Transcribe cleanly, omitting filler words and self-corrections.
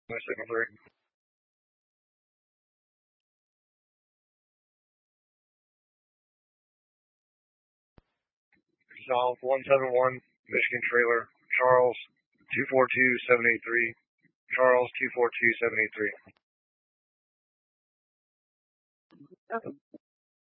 My signal 3. South 171, Michigan trailer, Charles 242783. Charles 242783.